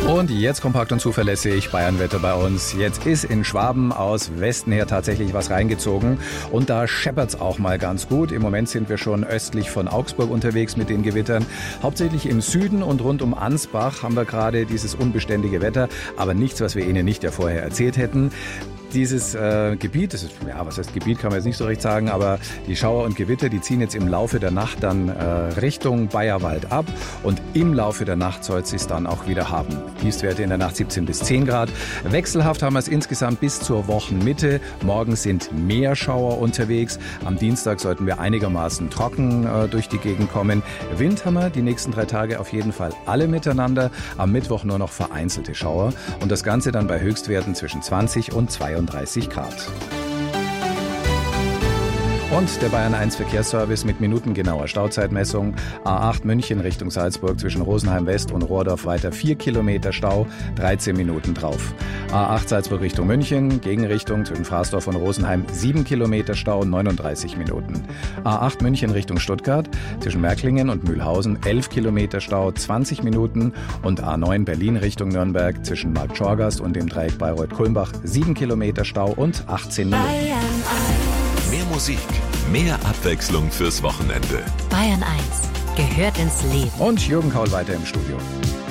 Und jetzt kompakt und zuverlässig Bayernwetter bei uns. Jetzt ist in Schwaben aus Westen her tatsächlich was reingezogen und da scheppert's auch mal ganz gut. Im Moment sind wir schon östlich von Augsburg unterwegs mit den Gewittern. Hauptsächlich im Süden und rund um Ansbach haben wir gerade dieses unbeständige Wetter, aber nichts, was wir Ihnen nicht ja vorher erzählt hätten. Dieses Gebiet, das ist, ja, was heißt Gebiet, kann man jetzt nicht so recht sagen, aber die Schauer und Gewitter, die ziehen jetzt im Laufe der Nacht dann Richtung Bayerwald ab und im Laufe der Nacht soll es sich dann auch wieder haben. Tiefstwerte in der Nacht 17 bis 10 Grad. Wechselhaft haben wir es insgesamt bis zur Wochenmitte. Morgen sind mehr Schauer unterwegs. Am Dienstag sollten wir einigermaßen trocken durch die Gegend kommen. Wind haben wir die nächsten 3 Tage auf jeden Fall alle miteinander. Am Mittwoch nur noch vereinzelte Schauer und das Ganze dann bei Höchstwerten zwischen 20 und 32 Grad. Und der Bayern 1 Verkehrsservice mit minutengenauer Stauzeitmessung. A8 München Richtung Salzburg zwischen Rosenheim West und Rohrdorf weiter 4 Kilometer Stau, 13 Minuten drauf. A8 Salzburg Richtung München, Gegenrichtung zwischen Fraßdorf und Rosenheim 7 Kilometer Stau, 39 Minuten. A8 München Richtung Stuttgart zwischen Märklingen und Mühlhausen 11 Kilometer Stau, 20 Minuten. Und A9 Berlin Richtung Nürnberg zwischen Marktschorgast und dem Dreieck Bayreuth-Kulmbach 7 Kilometer Stau und 18 Minuten. Mehr Musik, mehr Abwechslung fürs Wochenende. Bayern 1 gehört ins Leben. Und Jürgen Kaul weiter im Studio.